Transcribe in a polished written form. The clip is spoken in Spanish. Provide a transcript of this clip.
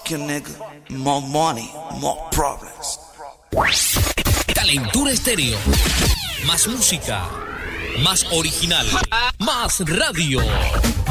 Fuck you, nigga. More money, more problems. Calentura Estéreo. Más música. Más original. Más radio.